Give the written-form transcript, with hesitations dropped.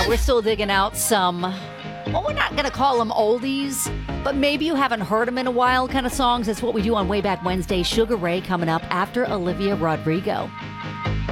We're still digging out some, well, we're not going to call them oldies, but maybe you haven't heard them in a while kind of songs. That's what we do on Way Back Wednesday. Sugar Ray coming up after Olivia Rodrigo.